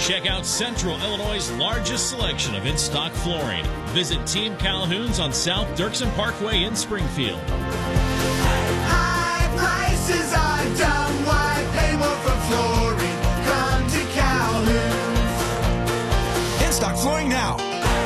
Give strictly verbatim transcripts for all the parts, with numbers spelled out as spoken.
Check out Central Illinois' largest selection of in-stock flooring. Visit Team Calhoun's on South Dirksen Parkway in Springfield. High prices are dumb. Why pay more for flooring? Come to Calhoun's. In-stock flooring now.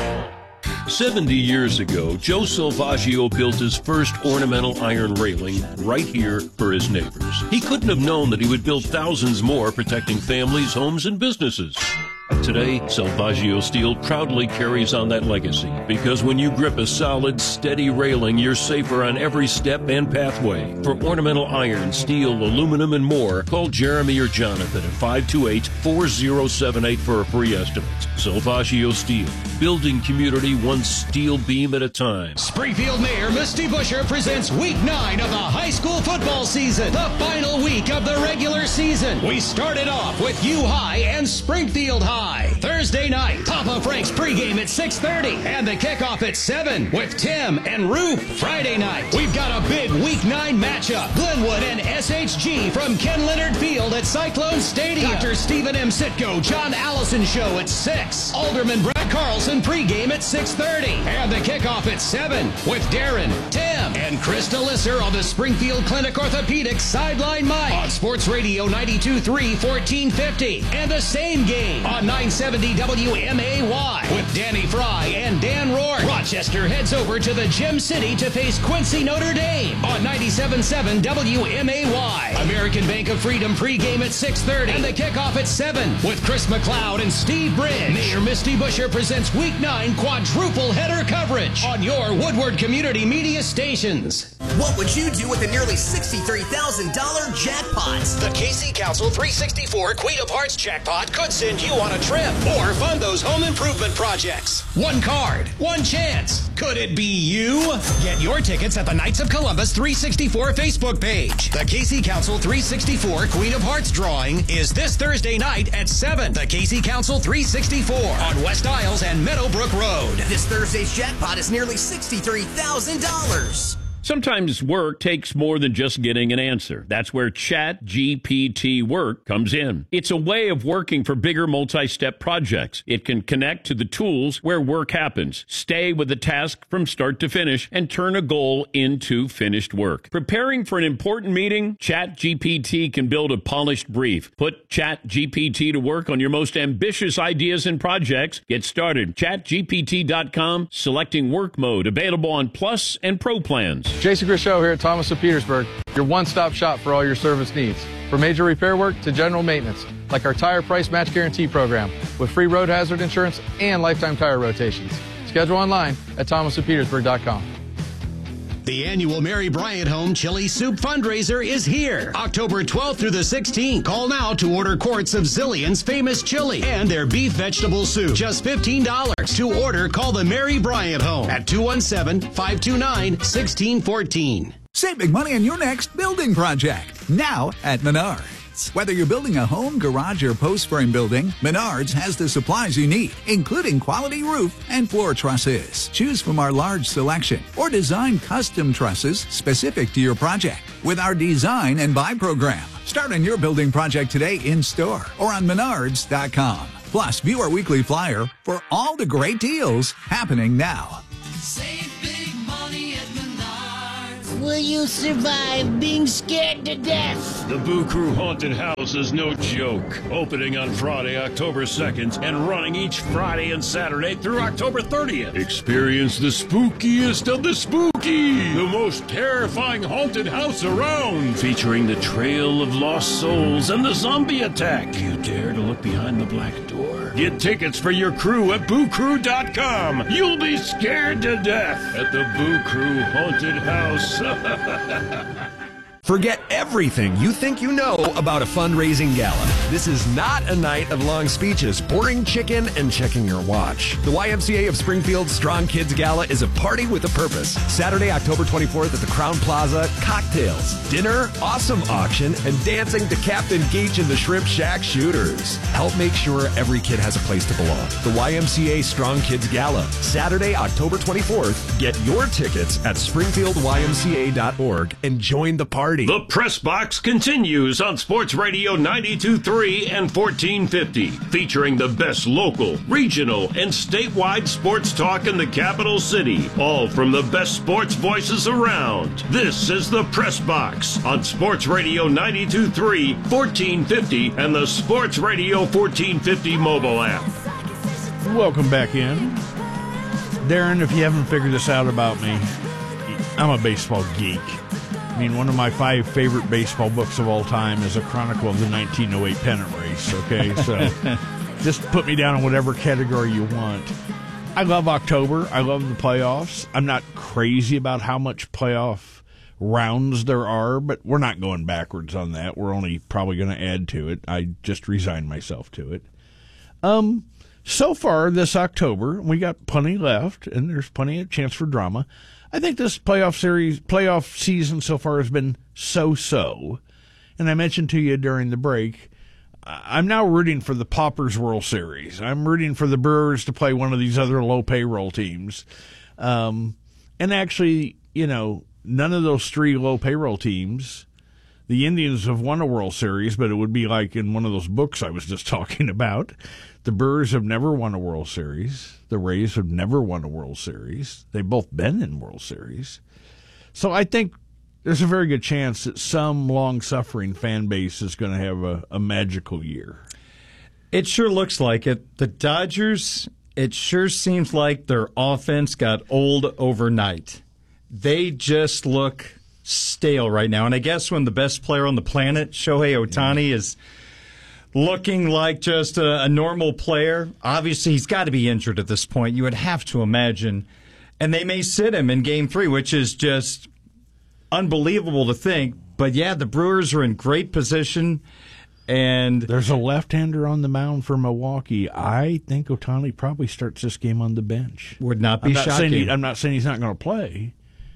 seventy years ago, Joe Salvaggio built his first ornamental iron railing right here for his neighbors. He couldn't have known that he would build thousands more, protecting families, homes, and businesses. Today, Salvaggio Steel proudly carries on that legacy, because when you grip a solid, steady railing, you're safer on every step and pathway. For ornamental iron, steel, aluminum, and more, call Jeremy or Jonathan at five two eight, four zero seven eight for a free estimate. Salvaggio Steel, building community one steel beam at a time. Springfield Mayor Misty Buscher presents Week nine of the high school football season, the final week of the regular season. We started off with U High and Springfield High. Thursday night, Papa Frank's pregame at six thirty and the kickoff at seven with Tim and Rube. Friday night, we've got a big Week nine matchup. Glenwood and S H G from Ken Leonard Field at Cyclone Stadium. Doctor Stephen M. Sitko, John Allison Show at six. Alderman Brad Carlson pregame at six thirty and the kickoff at seven with Darren, Tim, and Krista Lisser on the Springfield Clinic Orthopedics Sideline Mike on Sports Radio ninety-two point three, fourteen fifty, and the same game on nine seventy W M A Y with Danny Fry and Dan Rourke. Rochester heads over to the Gem City to face Quincy Notre Dame on ninety-seven point seven W M A Y. American Bank of Freedom pregame at six thirty and the kickoff at seven with Chris McLeod and Steve Bridge. Mayor Misty Buscher presents Week nine quadruple header coverage on your Woodward Community Media stations. What would you do with the nearly sixty-three thousand dollars jackpot? The K C Council three sixty-four Queen of Hearts jackpot could send you on a trip or fund those home improvement projects. One card, one chance. Could it be you? Get your tickets at the Knights of Columbus three sixty-four Facebook page. The K C Council three sixty-four Queen of Hearts drawing is this Thursday night at seven. The K C Council three sixty-four on West Isles and Meadowbrook Road. This Thursday's jackpot is nearly sixty-three thousand dollars. Sometimes work takes more than just getting an answer. That's where Chat G P T Work comes in. It's a way of working for bigger multi-step projects. It can connect to the tools where work happens, stay with the task from start to finish, and turn a goal into finished work. Preparing for an important meeting? Chat G P T can build a polished brief. Put Chat G P T to work on your most ambitious ideas and projects. Get started. chat G P T dot com, selecting work mode, available on Plus and Pro plans. Jason Grisho here at Thomas of Petersburg, your one-stop shop for all your service needs. From major repair work to general maintenance, like our Tire Price Match Guarantee program with free road hazard insurance and lifetime tire rotations. Schedule online at thomas of petersburg dot com. The annual Mary Bryant Home Chili Soup fundraiser is here, October twelfth through the sixteenth. Call now to order quarts of Zillion's famous chili and their beef vegetable soup. Just fifteen dollars. To order, call the Mary Bryant Home at two one seven, five two nine, one six one four. Save big money on your next building project. Now at Menards. Whether you're building a home, garage, or post frame building, Menards has the supplies you need, including quality roof and floor trusses. Choose from our large selection or design custom trusses specific to your project with our design and buy program. Start on your building project today in store or on menards dot com. Plus, view our weekly flyer for all the great deals happening now. Save big money at Menards. Will you survive being scared to death? The Boo Crew Haunted House is no joke. Opening on Friday, October second, and running each Friday and Saturday through October thirtieth. Experience the spookiest of the spooky, the most terrifying haunted house around, featuring the Trail of Lost Souls and the zombie attack. Do you dare to look behind the black door? Get tickets for your crew at boo crew dot com. You'll be scared to death at the Boo Crew Haunted House. Forget everything you think you know about a fundraising gala. This is not a night of long speeches, boring chicken, and checking your watch. The Y M C A of Springfield's Strong Kids Gala is a party with a purpose. Saturday, October twenty-fourth at the Crown Plaza, cocktails, dinner, awesome auction, and dancing to Captain Geach and the Shrimp Shack Shooters. Help make sure every kid has a place to belong. The Y M C A Strong Kids Gala, Saturday, October twenty-fourth. Get your tickets at springfield y m c a dot org and join the party. thirty. The Press Box continues on Sports Radio ninety-two point three and fourteen fifty, featuring the best local, regional, and statewide sports talk in the capital city, all from the best sports voices around. This is the Press Box on Sports Radio ninety-two point three, fourteen fifty, and the Sports Radio fourteen fifty mobile app. Welcome back in. Darren, if you haven't figured this out about me, I'm a baseball geek. I mean, one of my five favorite baseball books of all time is A Chronicle of the nineteen oh eight Pennant Race, okay? So just put me down in whatever category you want. I love October. I love the playoffs. I'm not crazy about how much playoff rounds there are, but we're not going backwards on that. We're only probably going to add to it. I just resigned myself to it. Um, so far this October, we got plenty left, and there's plenty of chance for drama. I think this playoff series, playoff season so far has been so-so. And I mentioned to you during the break, I'm now rooting for the Paupers World Series. I'm rooting for the Brewers to play one of these other low payroll teams. Um, and actually, you know, none of those three low payroll teams, the Indians have won a World Series, but it would be like in one of those books I was just talking about. The Brewers have never won a World Series. The Rays have never won a World Series. They've both been in World Series. So I think there's a very good chance that some long-suffering fan base is going to have a, a magical year. It sure looks like it. The Dodgers, it sure seems like their offense got old overnight. They just look stale right now. And I guess when the best player on the planet, Shohei Ohtani, yeah. is looking like just a, a normal player, obviously he's got to be injured at this point, you would have to imagine. And they may sit him in game three, which is just unbelievable to think. But, yeah, the Brewers are in great position. And there's a left-hander on the mound for Milwaukee. I think Ohtani probably starts this game on the bench. Would not be I'm not shocking. Saying he, I'm not saying he's not going to play.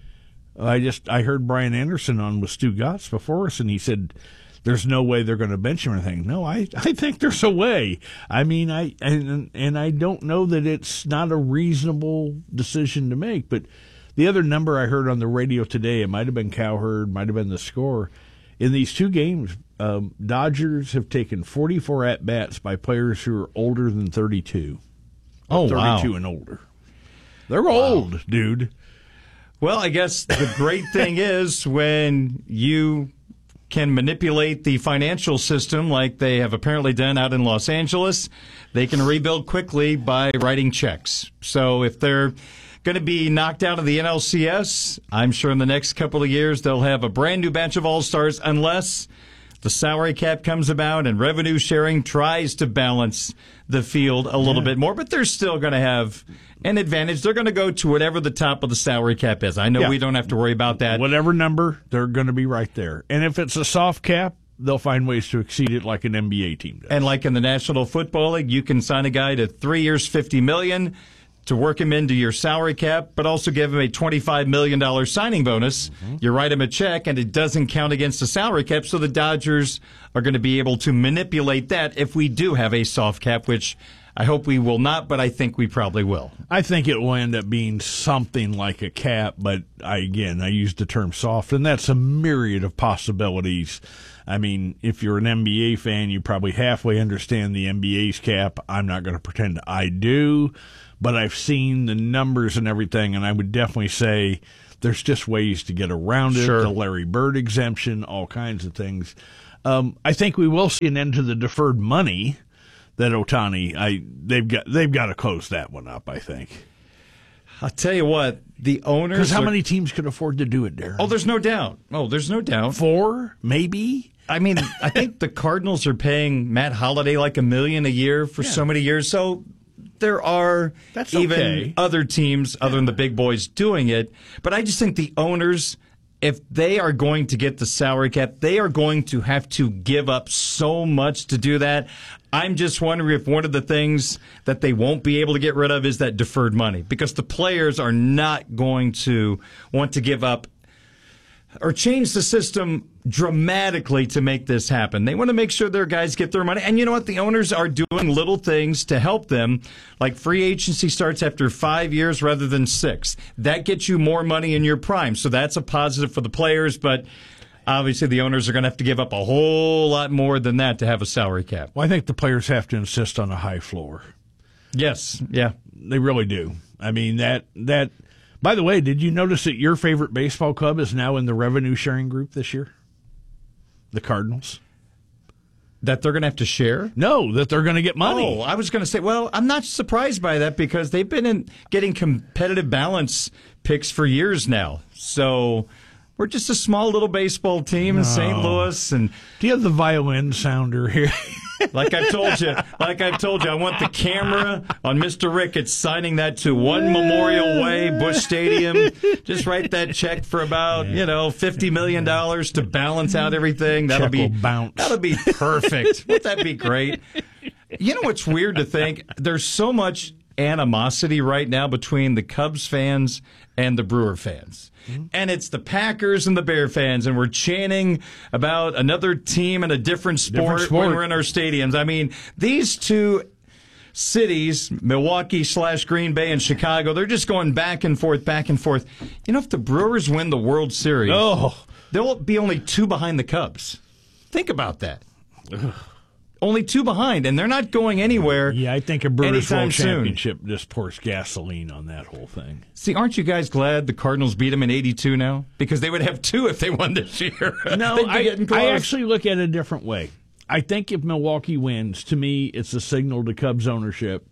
I just I heard Brian Anderson on with Stu Gotts before us, and he said there's no way they're going to bench him or anything. No, I, I think there's a way. I mean, I and and I don't know that it's not a reasonable decision to make. But the other number I heard on the radio today, it might have been Cowherd, might have been the score. In these two games, um, Dodgers have taken forty-four at-bats by players who are older than thirty-two. Oh, thirty-two wow. and older. They're wow. old, dude. Well, I guess the great thing is when you can manipulate the financial system like they have apparently done out in Los Angeles, they can rebuild quickly by writing checks. So if they're going to be knocked out of the N L C S, I'm sure in the next couple of years they'll have a brand new batch of All-Stars unless the salary cap comes about and revenue sharing tries to balance the field a little yeah. bit more. But they're still going to have an advantage. They're going to go to whatever the top of the salary cap is. I know yeah. we don't have to worry about that. Whatever number, they're going to be right there. And if it's a soft cap, they'll find ways to exceed it like an N B A team does. And like in the National Football League, you can sign a guy to three years, fifty million dollars to work him into your salary cap, but also give him a twenty-five million dollars signing bonus. Mm-hmm. You write him a check, and it doesn't count against the salary cap, so the Dodgers are going to be able to manipulate that if we do have a soft cap, which I hope we will not, but I think we probably will. I think it will end up being something like a cap, but I, again, I used the term soft, and that's a myriad of possibilities. I mean, if you're an N B A fan, you probably halfway understand the N B A's cap. I'm not going to pretend I do, but I've seen the numbers and everything, and I would definitely say there's just ways to get around it, sure. the Larry Bird exemption, all kinds of things. Um, I think we will see an end to the deferred money that Ohtani, I they've got they've got to close that one up, I think. I'll tell you what, the owners... Because how are, many teams could afford to do it, Darren? Oh, there's no doubt. Oh, there's no doubt. Four, maybe? I mean, I think the Cardinals are paying Matt Holliday like a million a year for yeah. so many years, so there are That's even okay. other teams other yeah. than the big boys doing it. But I just think the owners, if they are going to get the salary cap, they are going to have to give up so much to do that. I'm just wondering if one of the things that they won't be able to get rid of is that deferred money, because the players are not going to want to give up or change the system dramatically to make this happen. They want to make sure their guys get their money. And you know what? The owners are doing little things to help them, like free agency starts after five years rather than six. That gets you more money in your prime, so that's a positive for the players. But obviously the owners are going to have to give up a whole lot more than that to have a salary cap. Well, I think the players have to insist on a high floor. Yes, yeah. They really do. I mean, that that. By the way, did you notice that your favorite baseball club is now in the revenue sharing group this year? The Cardinals. That they're going to have to share? No, that they're going to get money. Oh, I was going to say, well, I'm not surprised by that because they've been in getting competitive balance picks for years now. So we're just a small little baseball team no. in Saint Louis. And do you have the violin sounder here? Like I've told you, like I've told you, I want the camera on Mister Ricketts signing that to One Memorial Way, Busch Stadium. Just write that check for about, you know, fifty million dollars to balance out everything. That'll check be will bounce. That'll be perfect. Wouldn't that be great? You know what's weird to think? There's so much animosity right now between the Cubs fans and the Brewer fans. Mm-hmm. And it's the Packers and the Bear fans, and we're chanting about another team and a different sport, different sport. when we're in our stadiums. I mean, these two cities, Milwaukee slash Green Bay and Chicago, they're just going back and forth, back and forth. You know, if the Brewers win the World Series, oh. they'll be only two behind the Cubs. Think about that. Ugh. Only two behind, and they're not going anywhere. Yeah, I think a Brewers World soon. Championship just pours gasoline on that whole thing. See, aren't you guys glad the Cardinals beat them in eighty-two now? Because they would have two if they won this year. No, I, I actually look at it a different way. I think if Milwaukee wins, to me, it's a signal to Cubs ownership.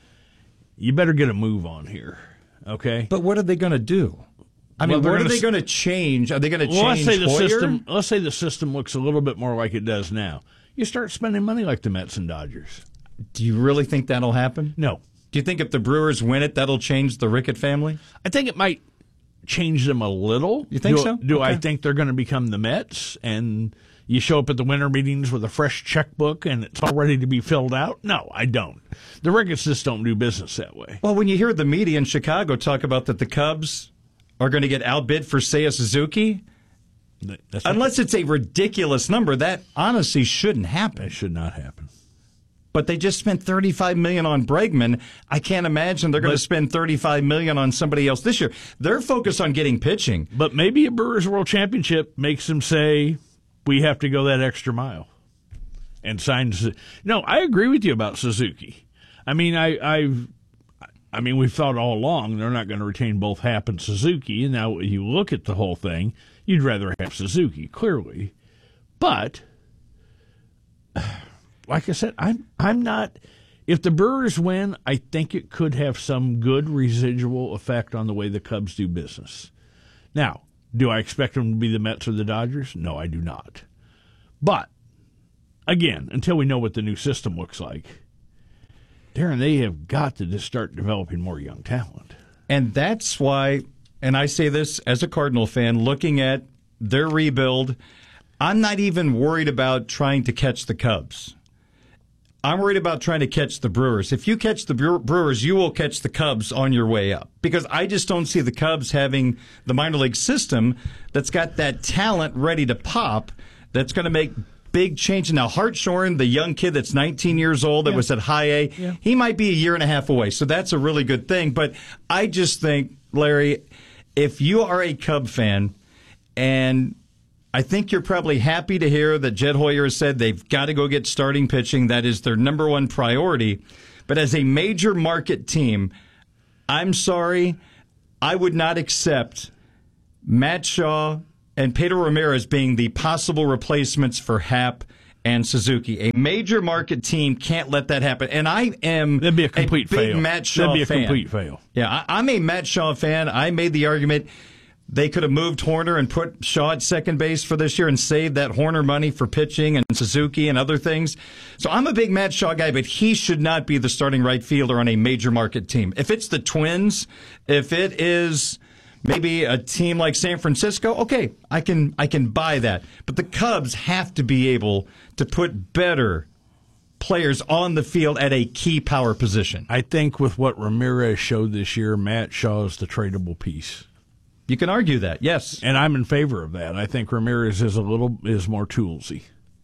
You better get a move on here, okay? But what are they going to do? I mean, well, what are they s- going to change? Are they going to well, change let's say the Hoyer? system. Let's say the system looks a little bit more like it does now. You start spending money like the Mets and Dodgers. Do you really think that'll happen? No. Do you think if the Brewers win it, that'll change the Rickett family? I think it might change them a little. You think do, so? Do okay. I think they're going to become the Mets and you show up at the winter meetings with a fresh checkbook and it's all ready to be filled out? No, I don't. The Ricketts just don't do business that way. Well, when you hear the media in Chicago talk about that the Cubs are going to get outbid for Seiya Suzuki, That's unless it's a ridiculous number, that honestly shouldn't happen. It should not happen. But they just spent thirty-five million dollars on Bregman. I can't imagine they're going to spend thirty-five million dollars on somebody else this year. They're focused on getting pitching. But maybe a Brewers World Championship makes them say, we have to go that extra mile and sign. No, I agree with you about Suzuki. I mean, I, I've, I mean, we've thought all along they're not going to retain both Happ and Suzuki. And now you look at the whole thing, you'd rather have Suzuki, clearly. But, like I said, I'm I'm not. If the Brewers win, I think it could have some good residual effect on the way the Cubs do business. Now, do I expect them to be the Mets or the Dodgers? No, I do not. But, again, until we know what the new system looks like, Darren, they have got to just start developing more young talent. And that's why, and I say this as a Cardinal fan, looking at their rebuild, I'm not even worried about trying to catch the Cubs. I'm worried about trying to catch the Brewers. If you catch the Brewers, you will catch the Cubs on your way up. Because I just don't see the Cubs having the minor league system that's got that talent ready to pop that's going to make big changes. Now, Hartshorn, the young kid that's nineteen years old that yeah. was at high A, yeah. he might be a year and a half away. So that's a really good thing. But I just think, Larry, if you are a Cub fan, and I think you're probably happy to hear that Jed Hoyer has said they've got to go get starting pitching. That is their number one priority. But as a major market team, I'm sorry, I would not accept Matt Shaw and Pedro Ramirez being the possible replacements for Happ and Suzuki. A major market team can't let that happen. And I am That'd be a complete a big fail. Matt Shaw That'd be a fan. complete fail. Yeah, I, I'm a Matt Shaw fan. I made the argument they could have moved Horner and put Shaw at second base for this year and saved that Horner money for pitching and Suzuki and other things. So I'm a big Matt Shaw guy, but he should not be the starting right fielder on a major market team. If it's the Twins, if it is maybe a team like San Francisco, okay, I can I can buy that. But the Cubs have to be able to put better players on the field at a key power position. I think with what Ramirez showed this year, Matt Shaw is the tradable piece. You can argue that, yes. And I'm in favor of that. I think Ramirez is a little is more toolsy.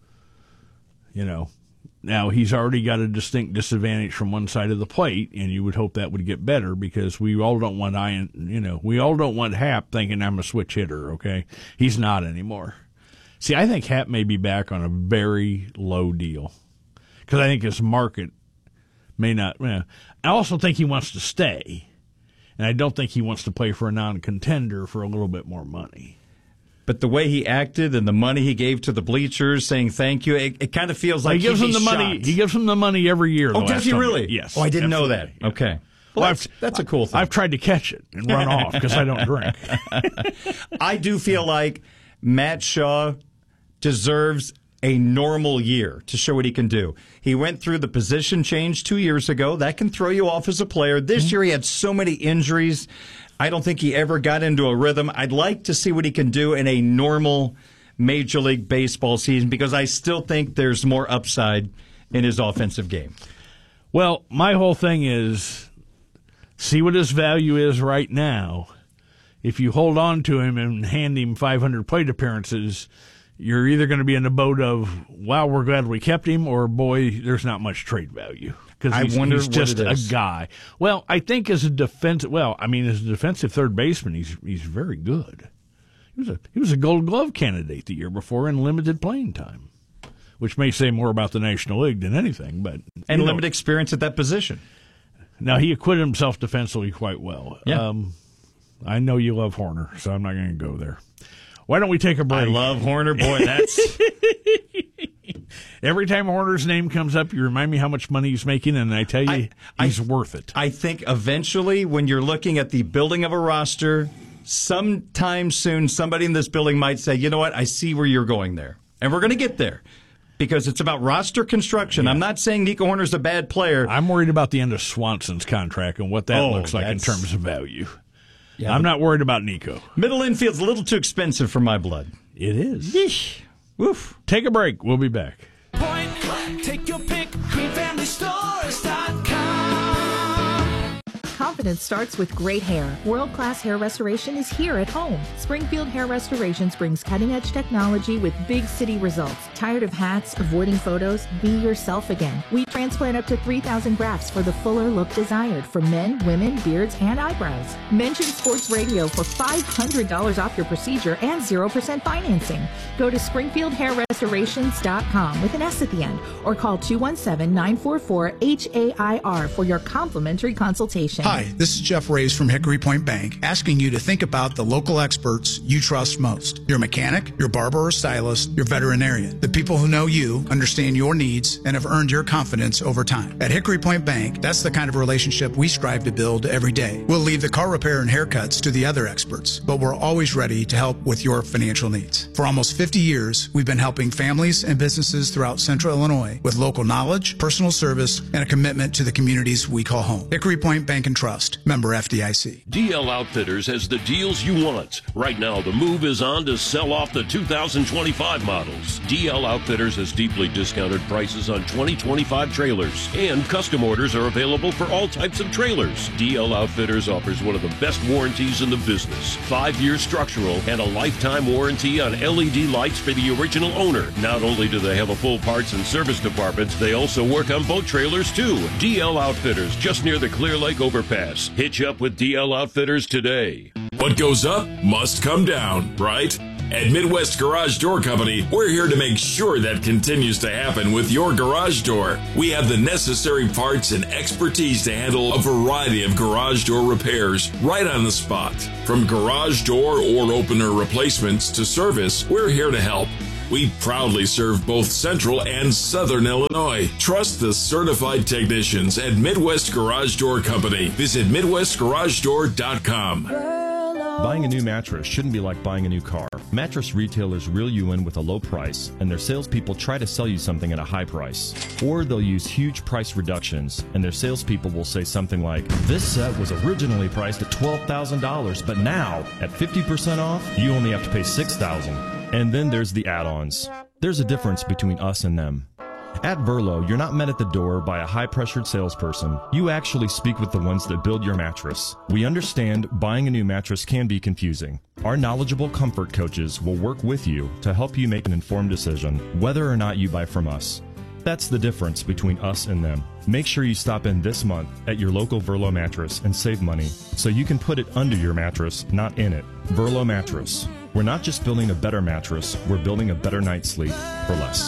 You know, now he's already got a distinct disadvantage from one side of the plate, and you would hope that would get better because we all don't want Ian, you know, we all don't want Happ thinking I'm a switch hitter, okay? He's not anymore. See, I think Happ may be back on a very low deal because I think his market may not. Well, I also think he wants to stay, and I don't think he wants to play for a non-contender for a little bit more money. But the way he acted and the money he gave to the bleachers, saying thank you, it, it kind of feels like he gives them the shocked. money. He gives them the money every year. Oh, does he really? Yes. Oh, I didn't absolutely. know that. Yeah. Okay. Well, Well, that's, that's a cool thing. I've tried to catch it and run off because I don't drink. I do feel like Matt Shaw deserves a normal year to show what he can do. He went through the position change two years ago. That can throw you off as a player. This mm-hmm. year he had so many injuries. I don't think he ever got into a rhythm. I'd like to see what he can do in a normal Major League Baseball season because I still think there's more upside in his offensive game. Well, my whole thing is see what his value is right now. If you hold on to him and hand him five hundred plate appearances, you're either going to be in the boat of, wow, we're glad we kept him, or, boy, there's not much trade value. Because he's, he's just a guy. Well, I think as a defensive, well, I mean, as a defensive third baseman, he's he's very good. He was a he was a Gold Glove candidate the year before in limited playing time, which may say more about the National League than anything. But and know, limited experience at that position. Now he acquitted himself defensively quite well. Yeah. Um, I know you love Horner, so I'm not going to go there. Why don't we take a break? I love Horner, boy. That's. Every time Horner's name comes up, you remind me how much money he's making, and I tell you, I, he's I, worth it. I think eventually, when you're looking at the building of a roster, sometime soon, somebody in this building might say, you know what, I see where you're going there. And we're going to get there because it's about roster construction. Yeah. I'm not saying Nico Horner's a bad player. I'm worried about the end of Swanson's contract and what that oh, looks like in terms of value. Yeah, I'm not worried about Nico. Middle infield's a little too expensive for my blood. It is. Yeesh. Woof. Take a break. We'll be back. Point, take your pick, green family stores dot com. Confidence starts with great hair. World-class hair restoration is here at home. Springfield Hair Restorations brings cutting-edge technology with big city results. Tired of hats, avoiding photos? Be yourself again. We transplant up to three thousand grafts for the fuller look desired for men, women, beards, and eyebrows. Mention Sports Radio for five hundred dollars off your procedure and zero percent financing. Go to springfield hair restorations dot com with an S at the end or call two one seven, nine four four, H A I R for your complimentary consultation. Hi, this is Jeff Reyes from Hickory Point Bank, asking you to think about the local experts you trust most. Your mechanic, your barber or stylist, your veterinarian. The people who know you, understand your needs, and have earned your confidence over time. At Hickory Point Bank, that's the kind of relationship we strive to build every day. We'll leave the car repair and haircuts to the other experts, but we're always ready to help with your financial needs. For almost fifty years, we've been helping families and businesses throughout Central Illinois with local knowledge, personal service, and a commitment to the communities we call home. Hickory Point Bank and Trust, member F D I C. D L Outfitters has the deals you want. Right now, the move is on to sell off the two thousand twenty-five models. D L Outfitters has deeply discounted prices on twenty twenty-five trailers, and custom orders are available for all types of trailers. D L Outfitters offers one of the best warranties in the business. Five-year structural and a lifetime warranty on L E D lights for the original owner. Not only do they have a full parts and service department, they also work on boat trailers too. D L Outfitters, just near the Clear Lake overpass. Hitch up with D L Outfitters today. What goes up must come down, right? At Midwest Garage Door Company, we're here to make sure that continues to happen with your garage door. We have the necessary parts and expertise to handle a variety of garage door repairs right on the spot. From garage door or opener replacements to service, we're here to help. We proudly serve both Central and Southern Illinois. Trust the certified technicians at Midwest Garage Door Company. Visit midwest garage door dot com. Buying a new mattress shouldn't be like buying a new car. Mattress retailers reel you in with a low price, and their salespeople try to sell you something at a high price. Or they'll use huge price reductions, and their salespeople will say something like, this set was originally priced at twelve thousand dollars, but now, at fifty percent off, you only have to pay six thousand dollars. And then there's the add-ons. There's a difference between us and them. At Verlo, you're not met at the door by a high-pressured salesperson. You actually speak with the ones that build your mattress. We understand buying a new mattress can be confusing. Our knowledgeable comfort coaches will work with you to help you make an informed decision, whether or not you buy from us. That's the difference between us and them. Make sure you stop in this month at your local Verlo mattress and save money so you can put it under your mattress, not in it. Verlo Mattress. We're not just building a better mattress, we're building a better night's sleep for less.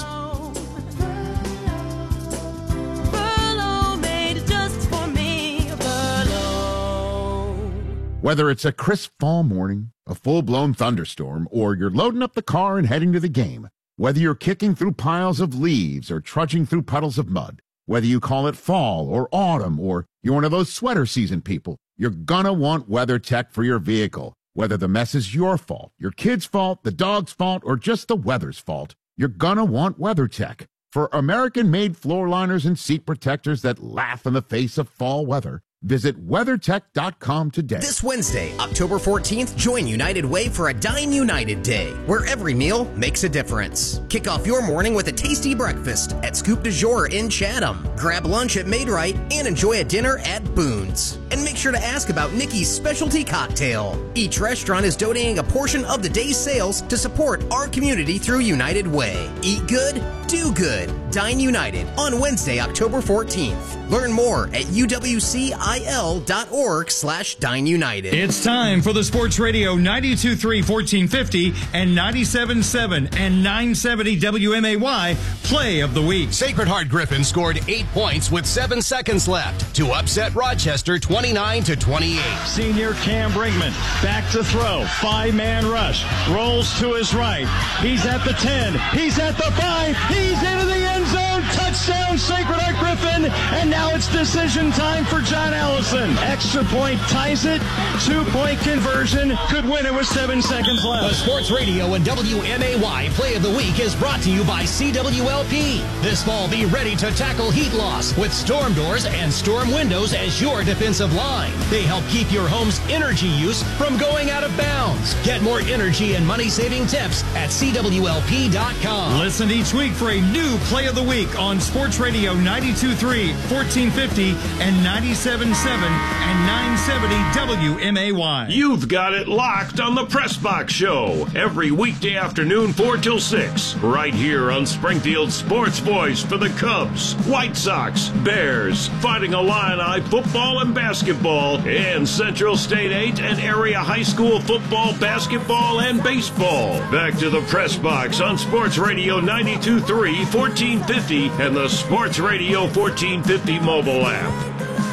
Whether it's a crisp fall morning, a full-blown thunderstorm, or you're loading up the car and heading to the game, whether you're kicking through piles of leaves or trudging through puddles of mud, whether you call it fall or autumn, or you're one of those sweater season people, you're gonna want WeatherTech for your vehicle. Whether the mess is your fault, your kid's fault, the dog's fault, or just the weather's fault, you're gonna want WeatherTech. For American-made floor liners and seat protectors that laugh in the face of fall weather, visit WeatherTech dot com today. This Wednesday, October fourteenth, join United Way for a Dine United Day, where every meal makes a difference. Kick off your morning with a tasty breakfast at Scoop du Jour in Chatham. Grab lunch at Made Right and enjoy a dinner at Boone's. And make sure to ask about Nikki's specialty cocktail. Each restaurant is donating a portion of the day's sales to support our community through United Way. Eat good, do good. Dine United on Wednesday, October fourteenth. Learn more at U W C I L dot org slash Dine United. It's time for the Sports Radio ninety-two point three, fourteen fifty and ninety-seven point seven and nine seventy W M A Y Play of the Week. Sacred Heart Griffin scored eight points with seven seconds left to upset Rochester twenty-nine to twenty-eight. Senior Cam Brinkman back to throw. Five-man rush. Rolls to his right. He's at the ten. He's at the five. He's into the end zone. Touchdown, Sacred Heart Griffin. And now it's decision time for John Allison. Extra point ties it. Two-point conversion. Could win it with seven seconds left. The Sports Radio and W M A Y Play of the Week is brought to you by C W L P. This fall, be ready to tackle heat loss with storm doors and storm windows as your defensive line. They help keep your home's energy use from going out of bounds. Get more energy and money-saving tips at C W L P dot com. Listen each week for a new Play of the Week on Sports Radio ninety-two point three, fourteen fifty and ninety-seven point seven and nine seventy W M A Y. You've got it locked on the Press Box Show every weekday afternoon, four till six, right here on Springfield's Sports Voice for the Cubs, White Sox, Bears, Fighting Illini football and basketball, and Central State eight and area high school football, basketball, and baseball. Back to the Press Box on Sports Radio ninety-two point three, fourteen fifty and the Sports Radio fourteen fifty mobile app.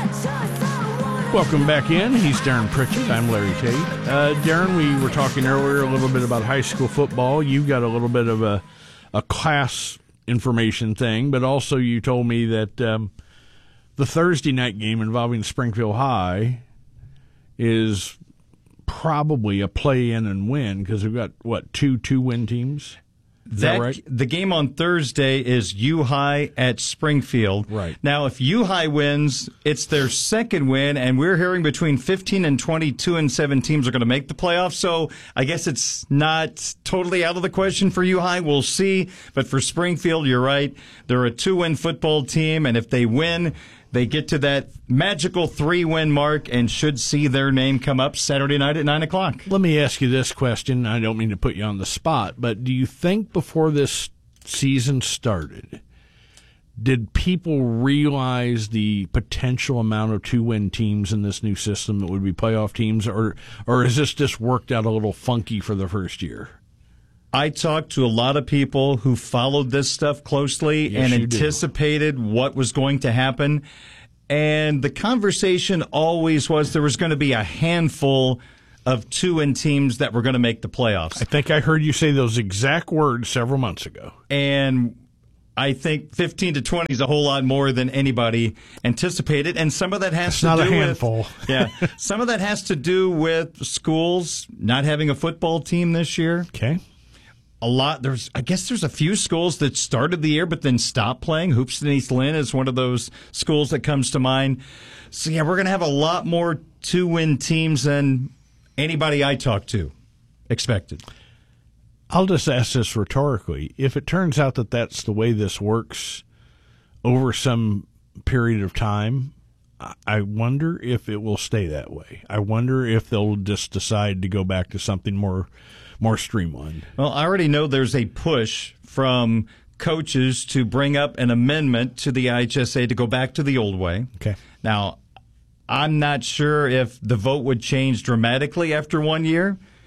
Welcome back in. He's Darren Pritchett. I'm Larry Tate. Uh, Darren, we were talking earlier a little bit about high school football. You've got a little bit of a, a class information thing, but also you told me that um, the Thursday night game involving Springfield High is probably a play-in and win because we've got, what, two two-win teams? Is that, that right? The game on Thursday is U-High at Springfield. Right. Now, if U-High wins, it's their second win, and we're hearing between fifteen and twenty-two and seven teams are going to make the playoffs. So I guess it's not totally out of the question for U-High. We'll see. But for Springfield, you're right. They're a two-win football team, and if they win, they get to that magical three-win mark and should see their name come up Saturday night at nine o'clock. Let me ask you this question. I don't mean to put you on the spot, but do you think before this season started, did people realize the potential amount of two-win teams in this new system that would be playoff teams, or or has this just worked out a little funky for the first year? I talked to a lot of people who followed this stuff closely yes, and anticipated do. what was going to happen. And the conversation always was there was going to be a handful of two-win teams that were going to make the playoffs. I think I heard you say those exact words several months ago. And I think fifteen to twenty is a whole lot more than anybody anticipated. And some of that has it's to not do a handful. with yeah, some of that has to do with schools not having a football team this year. Okay. A lot. There's, I guess, there's a few schools that started the year but then stopped playing. Hoopeston East Lynn is one of those schools that comes to mind. So yeah, we're going to have a lot more two-win teams than anybody I talked to expected. I'll just ask this rhetorically: if it turns out that that's the way this works over some period of time, I wonder if it will stay that way. I wonder if they'll just decide to go back to something more. more streamlined. Well, I already know there's a push from coaches to bring up an amendment to the I H S A to go back to the old way. Okay. Now, I'm not sure if the vote would change dramatically after one year.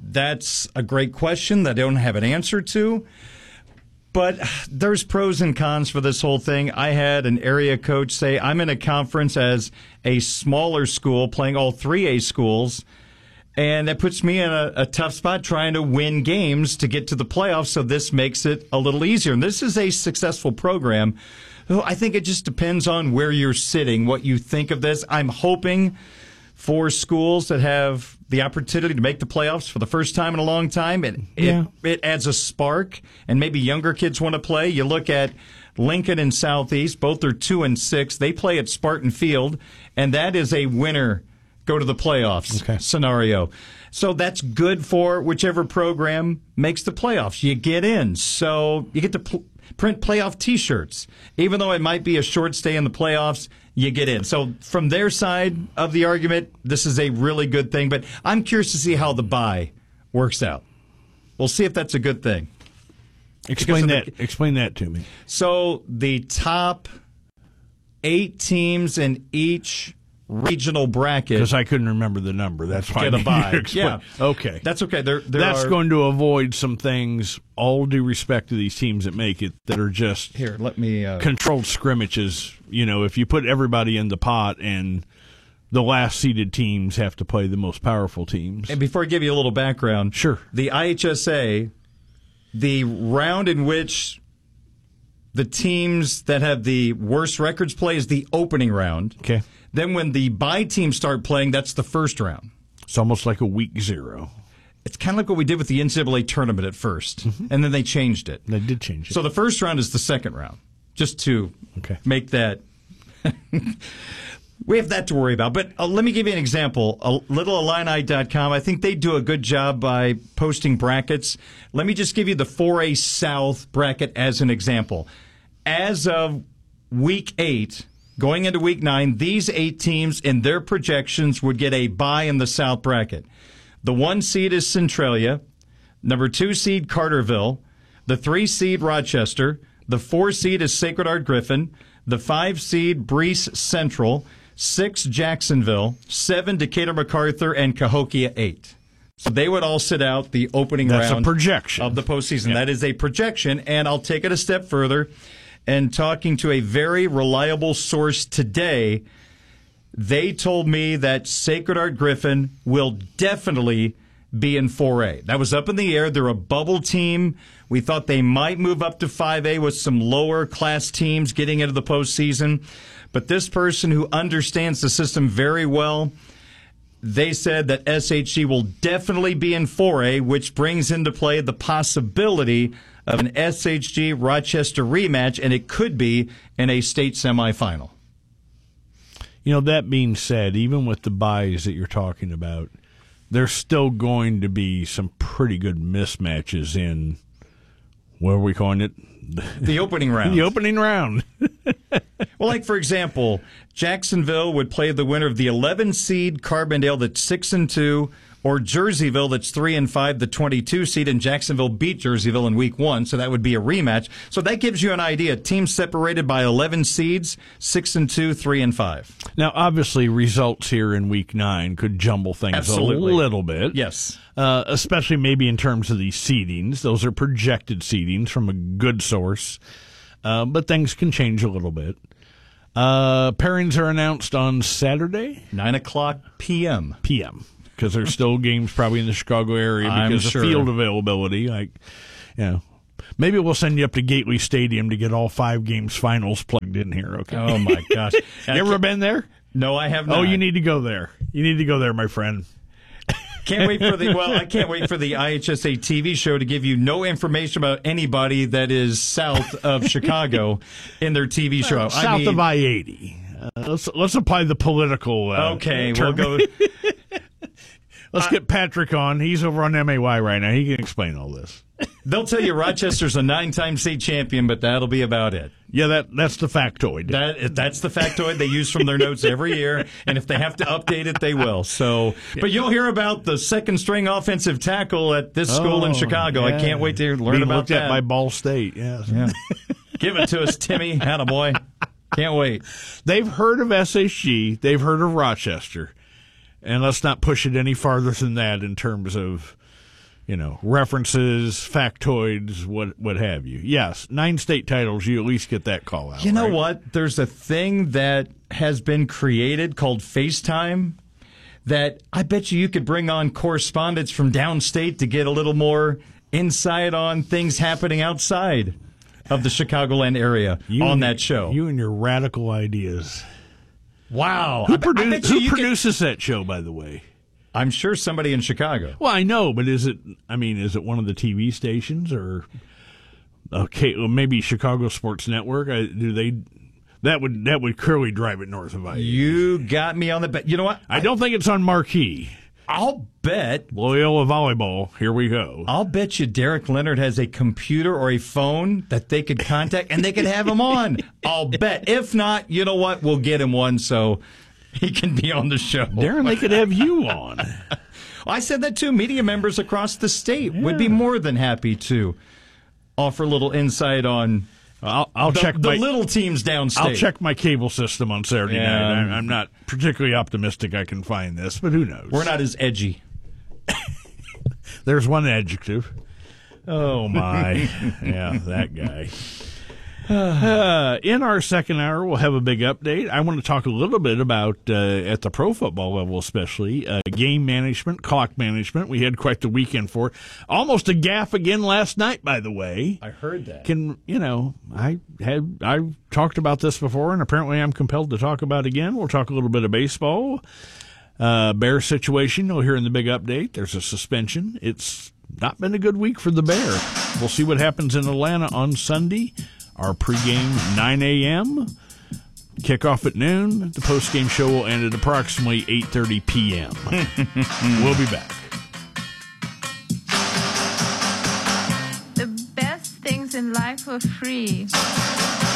that's a great question that I don't have an answer to. But there's pros and cons for this whole thing. I had an area coach say, I'm in a conference as a smaller school playing all three A schools, and that puts me in a, a tough spot trying to win games to get to the playoffs, so this makes it a little easier. And this is a successful program. I think it just depends on where you're sitting, what you think of this. I'm hoping for schools that have the opportunity to make the playoffs for the first time in a long time. It, Yeah. it, it adds a spark, and maybe younger kids want to play. You look at Lincoln and Southeast, both are two and six. They play at Spartan Field, and that is a winner go to the playoffs Okay. scenario. So that's good for whichever program makes the playoffs. You get in, so you get to pl- print playoff T-shirts. Even though it might be a short stay in the playoffs, you get in. So from their side of the argument, this is a really good thing. But I'm curious to see how the bye works out. We'll see if that's a good thing. Explain Because that. of the- explain that to me. So the top eight teams in each regional bracket Because I couldn't remember the number. That's why I get a needed bye. to explain. Yeah, Okay. That's okay. There, there That's are, going to avoid some things, all due respect to these teams that make it, that are just Here, let me uh, controlled scrimmages. You know, if you put everybody in the pot and the last seeded teams have to play the most powerful teams. And before I give you a little background, sure. The I H S A, the round in which the teams that have the worst records play is the opening round. Okay. Then when the bye teams start playing, that's the first round. It's almost like a week zero. It's kind of like what we did with the N C double A tournament at first, Mm-hmm. and then they changed it. They did change it. So the first round is the second round, just to okay. make that. We have that to worry about. But uh, let me give you an example. A little Illini dot com, I think they do a good job by posting brackets. Let me just give you the four A South bracket as an example. As of week eight, going into week nine, these eight teams in their projections would get a bye in the South bracket. The one seed is Centralia, number two seed Carterville, the three seed Rochester, the four seed is Sacred Heart Griffin, the five seed Breese Central, six Jacksonville, seven Decatur MacArthur, and Cahokia eight. So they would all sit out the opening That's round a projection of the postseason. Yeah. That is a projection, and I'll take it a step further. And talking to a very reliable source today, they told me that Sacred Heart Griffin will definitely be in four A. That was up in the air. They're a bubble team. We thought they might move up to five A with some lower class teams getting into the postseason. But this person who understands the system very well, they said that S H G will definitely be in four A, which brings into play the possibility of an S H G Rochester rematch, and it could be in a state semifinal. You know, that being said, even with the buys that you're talking about, there's still going to be some pretty good mismatches in, what are we calling it? The opening round. The opening round. Well, like, for example, Jacksonville would play the winner of the eleven seed Carbondale that's six and two, or Jerseyville that's three and five, the twenty-two seed, and Jacksonville beat Jerseyville in week one, so that would be a rematch. So that gives you an idea. Teams separated by eleven seeds, six and two, three and five. Now, obviously, results here in week nine could jumble things Absolutely. a little bit. Yes. Uh, especially maybe in terms of these seedings. Those are projected seedings from a good source. Uh, but things can change a little bit. Uh, pairings are announced on Saturday. nine o'clock p.m. P M. Because there's still games probably in the Chicago area I'm because sure. of field availability. Like, you know, maybe we'll send you up to Gateway Stadium to get all five games finals plugged in here. Okay. Oh, my gosh. You ever been there? No, I have not. Oh, you need to go there. You need to go there, my friend. Can't wait for the well. I can't wait for the I H S A T V show to give you no information about anybody that is south of Chicago in their T V show. South I mean, of I eighty. Uh, let's let's apply the political. Uh, okay, term. we'll go. Let's get Patrick on. He's over on M A Y right now. He can explain all this. They'll tell you Rochester's a nine-time state champion, but that'll be about it. Yeah, that that's the factoid. That that's the factoid they use from their notes every year, and if they have to update it, they will. So, but you'll hear about the second-string offensive tackle at this school Oh, in Chicago. yeah. I can't wait to learn Being about looked that. at by Ball State. Yes. Yeah. Give it to us, Timmy. Attaboy. Can't wait. They've heard of S H G. They've heard of Rochester. And let's not push it any farther than that in terms of you know, references, factoids, what what have you. Yes, nine state titles, you at least get that call out. You know right? what? There's a thing that has been created called FaceTime that I bet you you could bring on correspondents from downstate to get a little more insight on things happening outside of the Chicagoland area you on and, that show. You and your radical ideas. Wow. Who, I, produ- I bet who you you produces could... that show, by the way? I'm sure somebody in Chicago. Well, I know, but is it, I mean, is it one of the T V stations or, okay, well, maybe Chicago Sports Network? I, do they, that would that would clearly drive it north of I eighty. You got me on the bet. You know what? I, I don't think it's on Marquee. I'll bet. Loyola Volleyball, here we go. I'll bet you Derek Leonard has a computer or a phone that they could contact and they could have him on. I'll bet. If not, you know what? We'll get him one so he can be on the show. Darren, they could have you on. I said that too. Media members across the state yeah. would be more than happy to offer a little insight on I'll, I'll the, check the my, little teams downstate. I'll check my cable system on Saturday yeah. night. I'm, I'm not particularly optimistic I can find this, but who knows? We're not as edgy. There's one adjective. Oh, my. Yeah, that guy. Uh, in our second hour, we'll have a big update. I want to talk a little bit about, uh, at the pro football level especially, uh, game management, clock management. We had quite the weekend for it. Almost a gaffe again last night, by the way. I heard that. Can, you know, I had, I talked about this before, and apparently I'm compelled to talk about it again. We'll talk a little bit of baseball. Uh, Bear situation, we'll hear in the big update. There's a suspension. It's not been a good week for the Bear. We'll see what happens in Atlanta on Sunday. Our pregame, nine a.m., kickoff at noon. The postgame show will end at approximately eight thirty p.m. We'll be back. The best things in life are free.